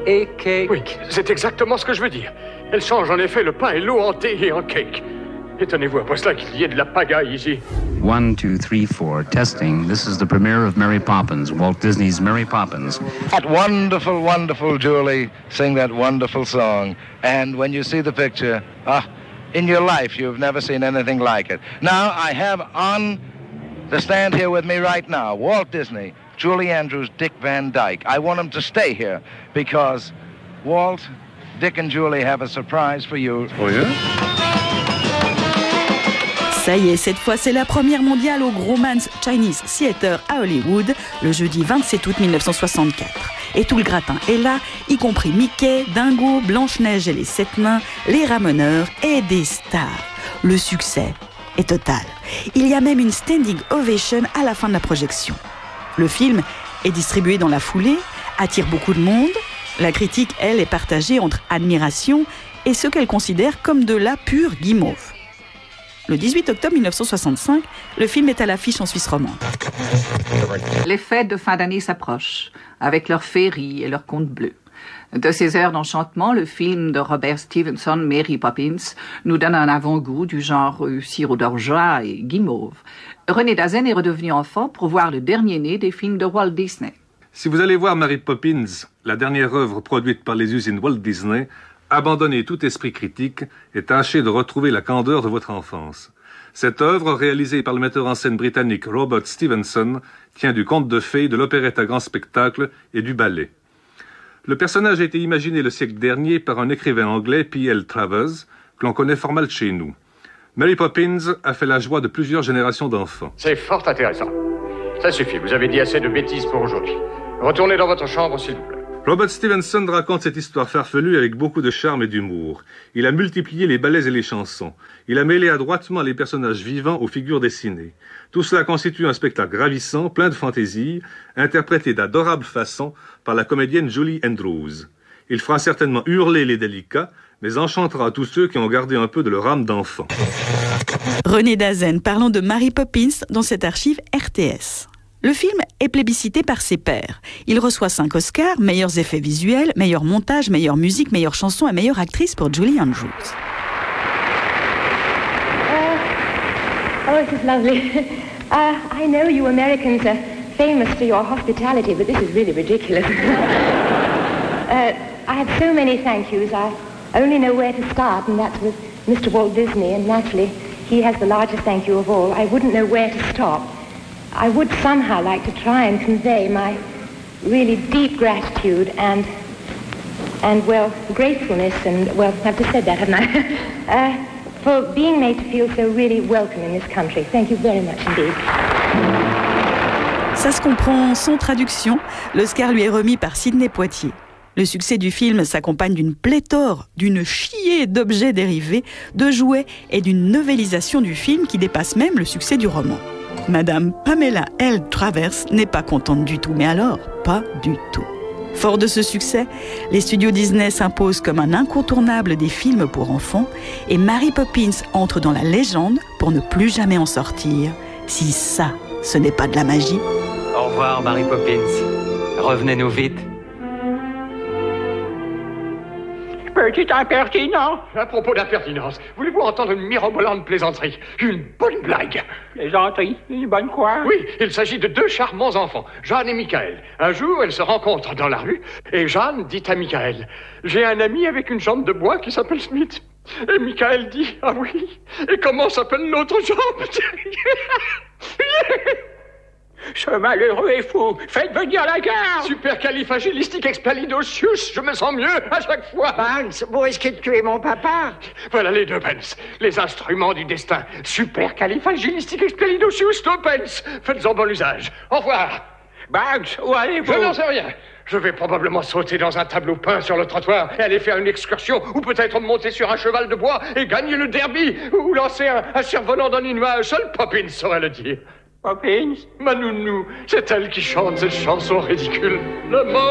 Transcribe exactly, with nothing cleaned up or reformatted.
et cake. Oui, c'est exactement ce que je veux dire. Elle change en effet le pain et l'eau en thé et en cake. Étonnez-vous après cela qu'il y ait de la pagaille ici. One, two, three, four. Testing. This is the premiere of Mary Poppins, Walt Disney's Mary Poppins. That wonderful, wonderful Julie sing that wonderful song. And when you see the picture, ah, in your life you've never seen anything like it. Now I have on the stand here with me right now Walt Disney, Julie Andrews, Dick Van Dyke. I want them to stay here because Walt, Dick and Julie have a surprise for you. Oh yeah? Ça y est, cette fois, c'est la première mondiale au Grauman's Chinese Theatre à Hollywood, le jeudi vingt-sept août mille neuf cent soixante-quatre. Et tout le gratin est là, y compris Mickey, Dingo, Blanche-Neige et les Sept Nains, les Ramoneurs et des stars. Le succès est total. Il y a même une standing ovation à la fin de la projection. Le film est distribué dans la foulée, attire beaucoup de monde. La critique, elle, est partagée entre admiration et ce qu'elle considère comme de la pure guimauve. Le dix-huit octobre mille neuf cent soixante-cinq, le film est à l'affiche en Suisse romande. Les fêtes de fin d'année s'approchent, avec leurs féeries et leurs contes bleus. De ces heures d'enchantement, le film de Robert Stevenson, Mary Poppins, nous donne un avant-goût du genre euh, sirop d'orgeat et guimauve. René Dazen est redevenu enfant pour voir le dernier né des films de Walt Disney. Si vous allez voir Mary Poppins, la dernière œuvre produite par les usines Walt Disney, abandonnez tout esprit critique et tâchez de retrouver la candeur de votre enfance. Cette œuvre, réalisée par le metteur en scène britannique Robert Stevenson, tient du conte de fées, de l'opérette à grand spectacle et du ballet. Le personnage a été imaginé le siècle dernier par un écrivain anglais, P L Travers, que l'on connaît fort mal chez nous. Mary Poppins a fait la joie de plusieurs générations d'enfants. C'est fort intéressant. Ça suffit, vous avez dit assez de bêtises pour aujourd'hui. Retournez dans votre chambre, s'il vous plaît. Robert Stevenson raconte cette histoire farfelue avec beaucoup de charme et d'humour. Il a multiplié les ballets et les chansons. Il a mêlé adroitement les personnages vivants aux figures dessinées. Tout cela constitue un spectacle ravissant, plein de fantaisie, interprété d'adorable façon par la comédienne Julie Andrews. Il fera certainement hurler les délicats, mais enchantera tous ceux qui ont gardé un peu de leur âme d'enfant. René Dazen, parlons de Mary Poppins dans cette archive R T S. Le film est plébiscité par ses pairs. Il reçoit cinq Oscars, meilleurs effets visuels, meilleur montage, meilleure musique, meilleure chanson et meilleure actrice pour Julie Andrews. Uh, oh, this is lovely. Uh, I know you Americans are famous for your hospitality, but this is really ridiculous. uh, I have so many thank yous. I only know where to start, and that's with Mister Walt Disney, and naturally, he has the largest thank you of all. I wouldn't know where to stop. I would somehow like to try and convey my really deep gratitude and, and well, gratefulness and, well, I've just said that, haven't I? uh, for being made to feel so really welcome in this country. Thank you very much indeed. Ça se comprend sans traduction. L'Oscar lui est remis par Sidney Poitier. Le succès du film s'accompagne d'une pléthore, d'une chier d'objets dérivés, de jouets et d'une novélisation du film qui dépasse même le succès du roman. Madame Pamela L. Travers n'est pas contente du tout, mais alors, pas du tout. Fort de ce succès, les studios Disney s'imposent comme un incontournable des films pour enfants et Mary Poppins entre dans la légende pour ne plus jamais en sortir. Si ça, ce n'est pas de la magie. Au revoir, Mary Poppins. Revenez-nous vite. Petit impertinent. À propos d'impertinence, voulez-vous entendre une mirobolante plaisanterie? Une bonne blague. Plaisanterie? Une bonne quoi? Oui, il s'agit de deux charmants enfants, Jeanne et Michael. Un jour, elles se rencontrent dans la rue, et Jeanne dit à Michael, « J'ai un ami avec une jambe de bois qui s'appelle Smith. » Et Michael dit, « Ah oui? Et comment s'appelle l'autre jambe? » Ce malheureux est fou. Faites venir la garde. Supercalifragilisticexpialidocious. Je me sens mieux à chaque fois. Banks, vous risquez de tuer mon papa. Voilà les deux Pence. Les instruments du destin. Supercalifragilisticexpialidocious, deux Pence. Faites-en bon usage. Au revoir. Banks, où allez-vous? Je n'en sais rien. Je vais probablement sauter dans un tableau peint sur le trottoir et aller faire une excursion, ou peut-être monter sur un cheval de bois et gagner le derby, ou lancer un, un survolant dans une nuage. Seul Poppins saurait le dire. Poppins? Ma nounou, c'est elle qui chante cette chanson ridicule. Le mot